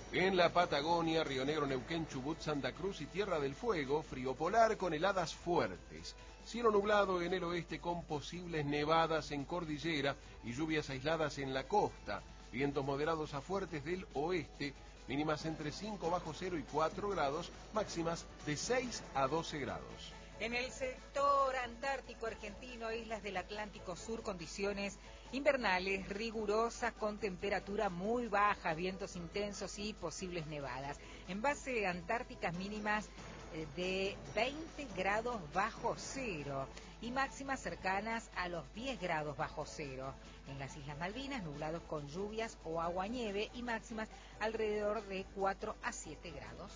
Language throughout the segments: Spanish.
En la Patagonia, Río Negro, Neuquén, Chubut, Santa Cruz y Tierra del Fuego, frío polar con heladas fuertes. Cielo nublado en el oeste con posibles nevadas en cordillera y lluvias aisladas en la costa. Vientos moderados a fuertes del oeste, mínimas entre 5 bajo cero y 4 grados, máximas de 6 a 12 grados. En el sector antártico argentino, islas del Atlántico Sur, condiciones invernales rigurosas con temperatura muy baja, vientos intensos y posibles nevadas. En base antárticas mínimas de 20 grados bajo cero y máximas cercanas a los 10 grados bajo cero. En las Islas Malvinas, nublados con lluvias o agua-nieve y máximas alrededor de 4 a 7 grados.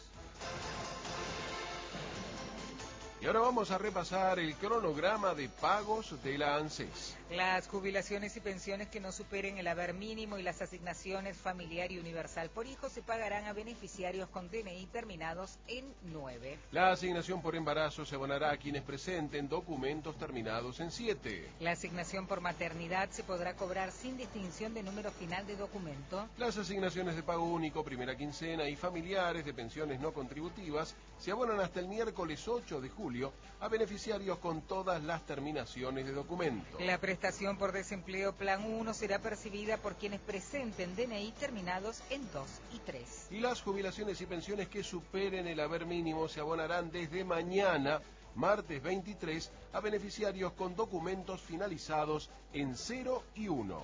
Y ahora vamos a repasar el cronograma de pagos de la ANSES. Las jubilaciones y pensiones que no superen el haber mínimo y las asignaciones familiar y universal por hijo se pagarán a beneficiarios con DNI terminados en 9. La asignación por embarazo se abonará a quienes presenten documentos terminados en 7. La asignación por maternidad se podrá cobrar sin distinción de número final de documento. Las asignaciones de pago único, primera quincena y familiares de pensiones no contributivas se abonan hasta el miércoles 8 de julio a beneficiarios con todas las terminaciones de documento. La prestación por desempleo Plan 1 será percibida por quienes presenten DNI terminados en 2 y 3. Y las jubilaciones y pensiones que superen el haber mínimo se abonarán desde mañana, martes 23, a beneficiarios con documentos finalizados en 0 y 1.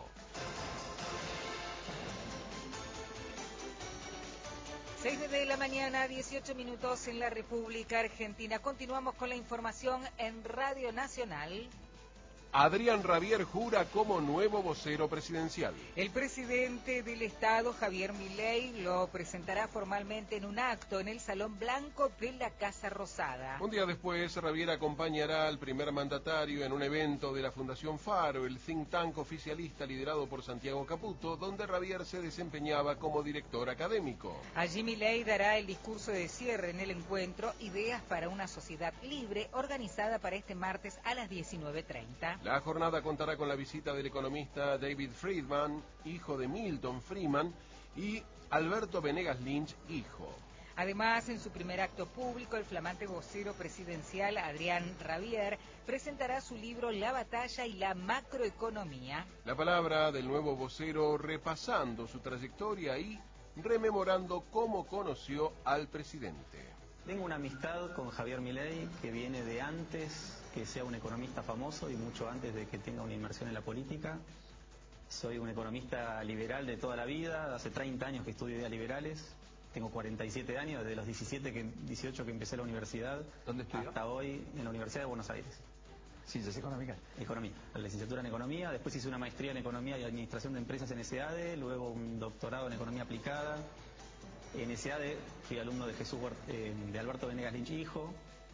6 de la mañana, 18 minutos en la República Argentina. Continuamos con la información en Radio Nacional. Adrián Rabier jura como nuevo vocero presidencial. El presidente del Estado, Javier Milei, lo presentará formalmente en un acto en el Salón Blanco de la Casa Rosada. Un día después, Rabier acompañará al primer mandatario en un evento de la Fundación Faro, el think tank oficialista liderado por Santiago Caputo, donde Rabier se desempeñaba como director académico. Allí Milei dará el discurso de cierre en el encuentro Ideas para una sociedad libre, organizada para este martes a las 19:30. La jornada contará con la visita del economista David Friedman, hijo de Milton Friedman, y Alberto Venegas Lynch, hijo. Además, en su primer acto público, el flamante vocero presidencial Adrián Rabier presentará su libro La batalla y la macroeconomía. La palabra del nuevo vocero repasando su trayectoria y rememorando cómo conoció al presidente. Tengo una amistad con Javier Milei que viene de antes que sea un economista famoso y mucho antes de que tenga una inmersión en la política. Soy un economista liberal de toda la vida, hace 30 años que estudio ideas liberales, tengo 47 años, desde los 18 que empecé la universidad. ¿Dónde estudió? Hasta hoy en la Universidad de Buenos Aires. ¿Ciencias económicas? Economía, la licenciatura en Economía, después hice una maestría en Economía y Administración de Empresas en ESADE, luego un doctorado en Economía Aplicada. En ESADE fui alumno de de Alberto Venegas Lynch, hijo,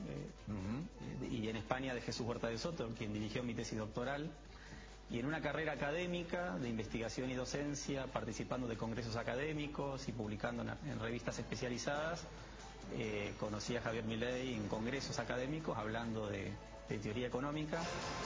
y en España de Jesús Huerta de Soto, quien dirigió mi tesis doctoral. Y en una carrera académica de investigación y docencia, participando de congresos académicos y publicando en revistas especializadas, conocí a Javier Milei en congresos académicos hablando de teoría económica.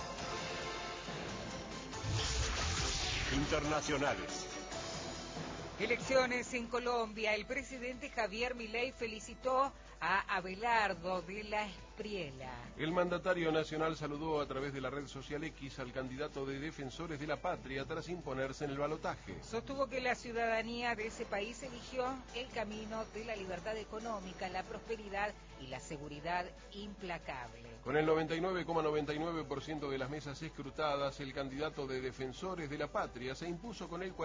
Internacionales. Elecciones en Colombia. El presidente Javier Milei felicitó a Abelardo de la Espriella. El mandatario nacional saludó a través de la red social X al candidato de Defensores de la Patria tras imponerse en el balotaje. Sostuvo que la ciudadanía de ese país eligió el camino de la libertad económica, la prosperidad y la seguridad implacable. Con el 99,99% de las mesas escrutadas, el candidato de Defensores de la Patria se impuso con el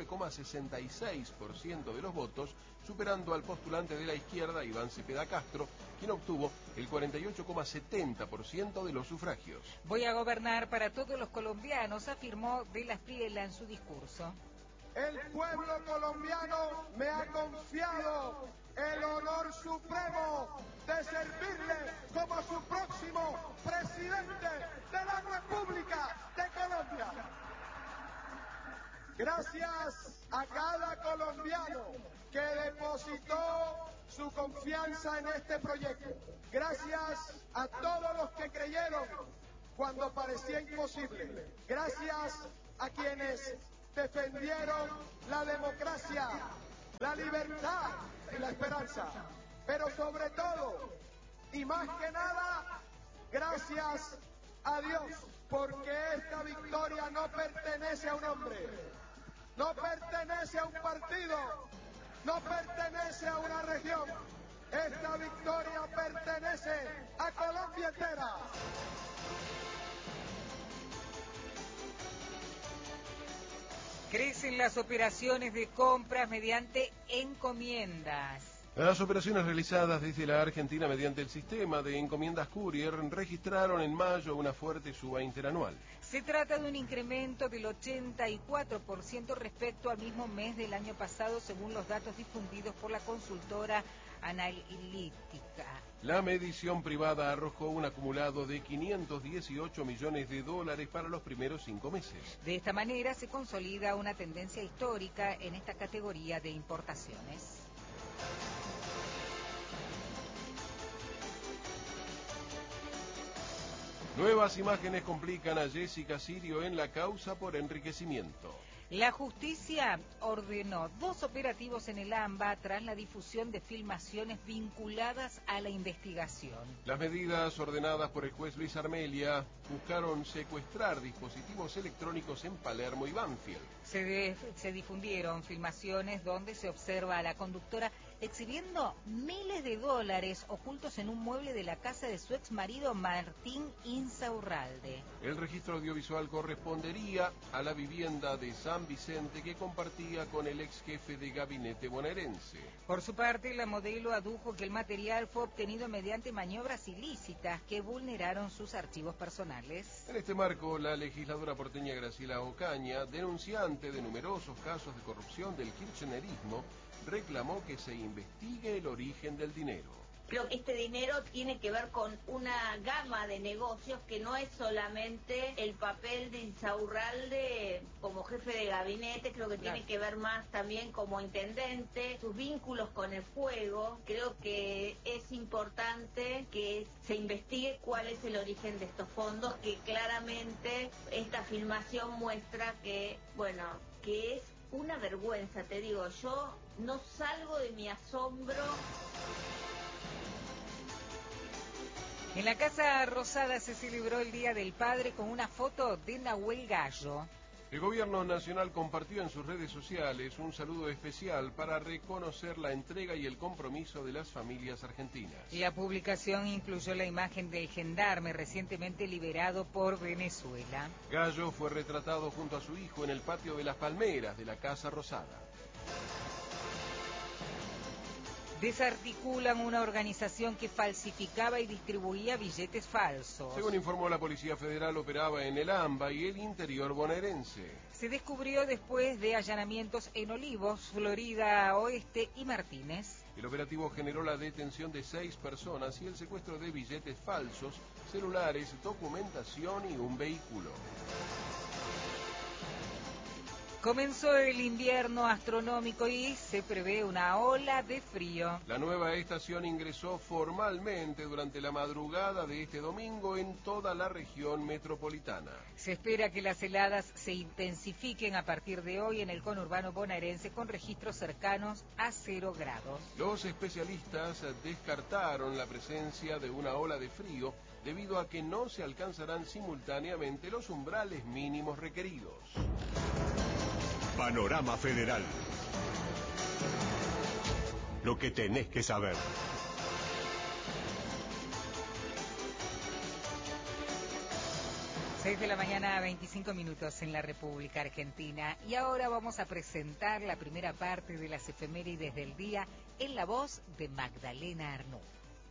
49,66% de los votos, superando al postulante de la izquierda, Iván Cepeda Castro, quien obtuvo el 48,70% de los sufragios. Voy a gobernar para todos los colombianos, afirmó de la Espriella en su discurso. El pueblo colombiano me ha confiado el honor supremo de servirle como su próximo presidente de la República de Colombia. Gracias a cada colombiano que depositó su confianza en este proyecto. Gracias a todos los que creyeron cuando parecía imposible. Gracias a quienes defendieron la democracia la libertad y la esperanza. Pero sobre todo, y más que nada, gracias a Dios, porque esta victoria no pertenece a un hombre, no pertenece a un partido, no pertenece a una región. Esta victoria pertenece a Colombia entera. Crecen las operaciones de compras mediante encomiendas. Las operaciones realizadas desde la Argentina mediante el sistema de encomiendas Courier registraron en mayo una fuerte suba interanual. Se trata de un incremento del 84% respecto al mismo mes del año pasado, según los datos difundidos por la consultora analítica. La medición privada arrojó un acumulado de $518 millones para los primeros 5 meses. De esta manera se consolida una tendencia histórica en esta categoría de importaciones. Nuevas imágenes complican a Jessica Sirio en la causa por enriquecimiento. La justicia ordenó 2 operativos en el AMBA tras la difusión de filmaciones vinculadas a la investigación. Las medidas ordenadas por el juez Luis Armelia buscaron secuestrar dispositivos electrónicos en Palermo y Banfield. Se difundieron filmaciones donde se observa a la conductora exhibiendo miles de dólares ocultos en un mueble de la casa de su exmarido Martín Insaurralde. El registro audiovisual correspondería a la vivienda de San Vicente que compartía con el ex jefe de gabinete bonaerense. Por su parte, la modelo adujo que el material fue obtenido mediante maniobras ilícitas que vulneraron sus archivos personales. En este marco, la legisladora porteña Graciela Ocaña, denunciante de numerosos casos de corrupción del kirchnerismo, reclamó que se investigue el origen del dinero. Creo que este dinero tiene que ver con una gama de negocios que no es solamente el papel de Insaurralde como jefe de gabinete, creo que tiene que ver más también como intendente, sus vínculos con el fuego. Creo que es importante que se investigue cuál es el origen de estos fondos, que claramente esta filmación muestra que, bueno, que es una vergüenza, te digo, yo no salgo de mi asombro. En la Casa Rosada se celebró el Día del Padre con una foto de Nahuel Gallo. El gobierno nacional compartió en sus redes sociales un saludo especial para reconocer la entrega y el compromiso de las familias argentinas. La publicación incluyó la imagen del gendarme recientemente liberado por Venezuela. Gallo fue retratado junto a su hijo en el patio de las palmeras de la Casa Rosada. Desarticulan una organización que falsificaba y distribuía billetes falsos. Según informó la Policía Federal, operaba en el AMBA y el interior bonaerense. Se descubrió después de allanamientos en Olivos, Florida Oeste y Martínez. El operativo generó la detención de 6 personas y el secuestro de billetes falsos, celulares, documentación y un vehículo. Comenzó el invierno astronómico y se prevé una ola de frío. La nueva estación ingresó formalmente durante la madrugada de este domingo en toda la región metropolitana. Se espera que las heladas se intensifiquen a partir de hoy en el conurbano bonaerense con registros cercanos a 0 grados. Los especialistas descartaron la presencia de una ola de frío debido a que no se alcanzarán simultáneamente los umbrales mínimos requeridos. Panorama Federal. Lo que tenés que saber. Seis de la mañana, 25 minutos en la República Argentina. Y ahora vamos a presentar la primera parte de las efemérides del día en la voz de Magdalena Arnaud.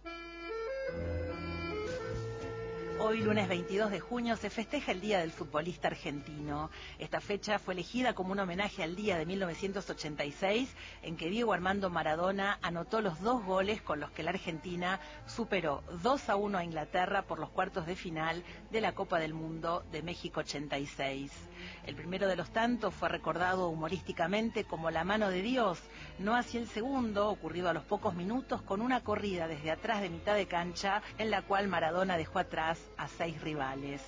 Hoy, lunes 22 de junio, se festeja el Día del Futbolista Argentino. Esta fecha fue elegida como un homenaje al día de 1986, en que Diego Armando Maradona anotó los 2 goles con los que la Argentina superó 2-1 a Inglaterra por los cuartos de final de la Copa del Mundo de México 86. El primero de los tantos fue recordado humorísticamente como la mano de Dios, no así el segundo, ocurrido a los pocos minutos con una corrida desde atrás de mitad de cancha, en la cual Maradona dejó atrás a 6 rivales.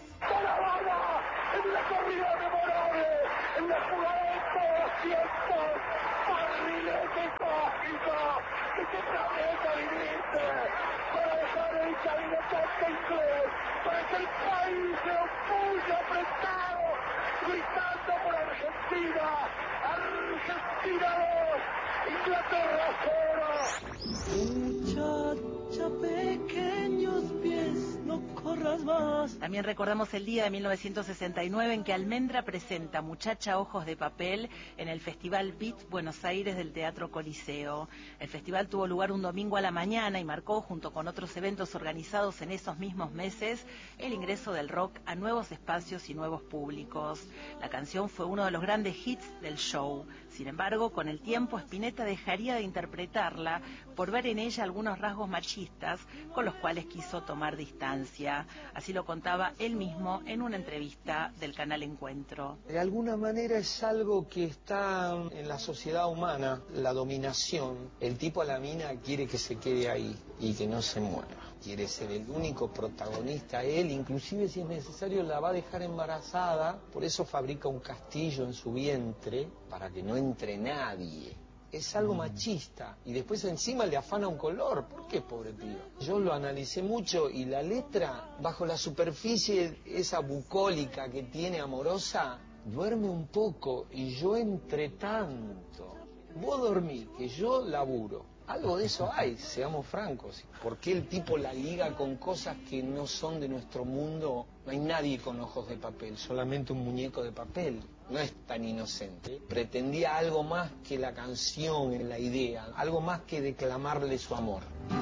En la corrida memorable, en la jugada de todos los tiempos, barrilete cósmico de qué planeta viniste para dejar el cabinetante inglés, para que el país se opulle apretado, gritando por Argentina, Argentina 2, Inglaterra 0. Muchacha, pequeños pies, no corras más. También recordamos el día de 1969 en que Almendra presenta Muchacha Ojos de Papel en el Festival Beat Buenos Aires del Teatro Coliseo. El festival tuvo lugar un domingo a la mañana y marcó, junto con otros eventos organizados en esos mismos meses, el ingreso del rock a nuevos espacios y nuevos públicos. La canción fue uno de los grandes hits del show. Sin embargo, con el tiempo, Spinetta dejaría de interpretarla por ver en ella algunos rasgos machistas con los cuales quiso tomar distancia. Así lo contaba él mismo en una entrevista del canal Encuentro. De alguna manera es algo que está en la sociedad humana, la dominación. El tipo a la mina quiere que se quede ahí y que no se mueva. Quiere ser el único protagonista, él, inclusive si es necesario la va a dejar embarazada, por eso fabrica un castillo en su vientre para que no entre nadie. Es algo machista y después encima le afana un color. ¿Por qué, pobre tío? Yo lo analicé mucho y la letra, bajo la superficie esa bucólica que tiene amorosa, duerme un poco y yo entre tanto. Vos dormís, que yo laburo. Algo de eso hay, seamos francos. ¿Por qué el tipo la liga con cosas que no son de nuestro mundo? No hay nadie con ojos de papel, solamente un muñeco de papel. No es tan inocente. Pretendía algo más que la canción, la idea, algo más que declamarle su amor.